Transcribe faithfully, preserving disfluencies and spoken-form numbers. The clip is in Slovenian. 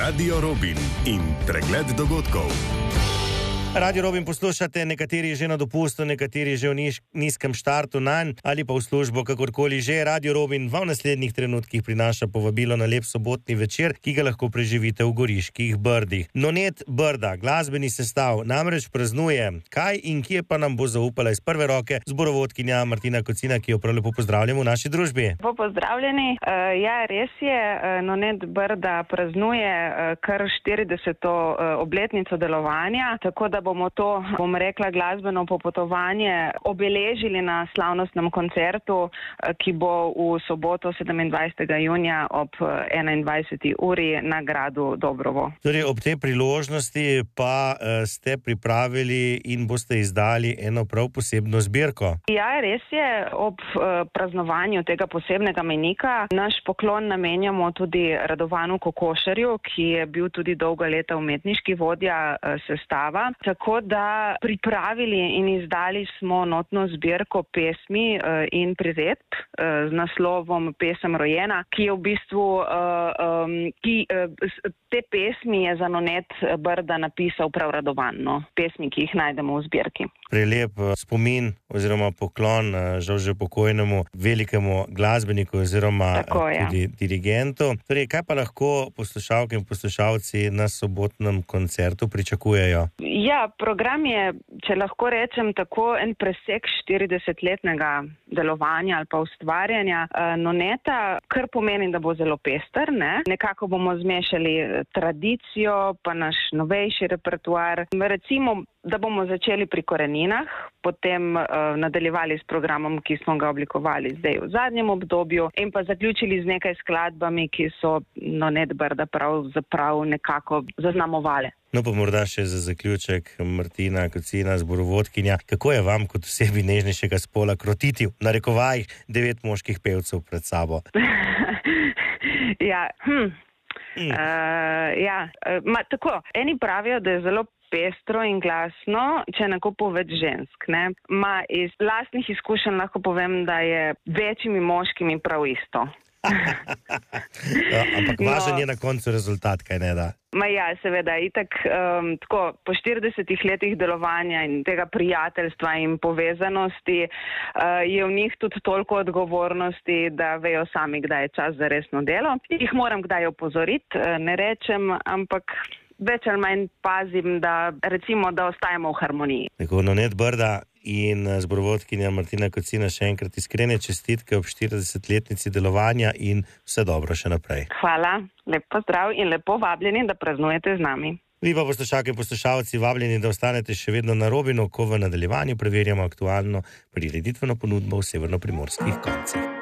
Radio Robin in pregled dogodkov. Radio Robin poslušate, nekateri že na dopustu, nekateri že v niž, nizkem štartu nanj ali pa v službo, kakorkoli že. Radio Robin vam v naslednjih trenutkih prinaša povabilo na lep sobotni večer, ki ga lahko preživite v Goriških Brdih. Nonet Brda, glasbeni sestav, namreč praznuje. Kaj in kje pa nam bo zaupala iz prve roke zborovodkinja Martina Kocina, ki jo prav lepo pozdravljamo v naši družbi. Lepo pozdravljeni. Uh, ja, res je, uh, Nonet Brda praznuje uh, kar štirideseto uh, obletnico delovanja, tako da bomo to, bom rekla, glasbeno popotovanje obeležili na slavnostnem koncertu, ki bo v soboto sedemindvajsetega junija ob enaindvajseti uri na gradu Dobrovo. Torej, ob tej priložnosti pa uh, ste pripravili in boste izdali eno prav posebno zbirko. Ja, res je, ob uh, praznovanju tega posebnega mejnika naš poklon namenjamo tudi Radovanu Kokošarju, ki je bil tudi dolga leta umetniški vodja uh, sestava. Tako da pripravili in izdali smo notno zbirko pesmi uh, in priredb uh, z naslovom Pesem rojena, ki je v bistvu, uh, um, ki, uh, te pesmi je za Nonet Brda napisal prav Radovan, no? Pesmi, ki jih najdemo v zbirki. Prelep spomin oziroma poklon žal že pokojnemu velikemu glasbeniku oziroma Tako, ja. tudi dirigentu. Torej, kaj pa lahko poslušalke in poslušalci na sobotnem koncertu pričakujejo? Ja, program je, če lahko rečem tako, en presek štiridesetletnega delovanja ali pa ustvarjanja uh, Noneta, kar pomeni, da bo zelo pester, ne? Nekako bomo zmešali tradicijo, pa naš novejši repertoar. Recimo, da bomo začeli pri koreninah, potem uh, nadaljevali s programom, ki smo ga oblikovali zdaj v zadnjem obdobju, in pa zaključili z nekaj skladbami, ki so Nonet Brda pravzaprav nekako zaznamovale. No pa morda še za zaključek, Martina Kocina, zborovodkinja, kako je vam kot osebi nežnejšega spola krotiti v narekovajih devet moških pevcev pred sabo? ja, hm. mm. uh, ja. Ma, tako, eni pravijo, da je zelo pestro in glasno, če je na kupu več žensk. Ne? Ma iz lastnih izkušenj lahko povem, da je večjimi moškimi prav isto. ja, ampak važen no. je na koncu rezultat, kaj ne da? Ma ja, seveda, itak um, tako, po štiridesetih letih delovanja in tega prijateljstva in povezanosti uh, je v njih tudi toliko odgovornosti, da vejo sami, kdaj je čas za resno delo. Jih moram kdaj opozoriti, ne rečem, ampak več ali manj pazim, da recimo, da ostajamo v harmoniji. Tako, Nonet Brda in zborovodkinja Martina Kocina, še enkrat iskrene čestitke ob štiridesetletnici delovanja in vse dobro še naprej. Hvala, lep pozdrav in lepo vabljeni, da praznujete z nami. Vi pa poslušalke in poslušalci vabljeni, da ostanete še vedno na Robinu, ko v nadaljevanju preverjamo aktualno prireditveno ponudbo v severnoprimorskih koncih.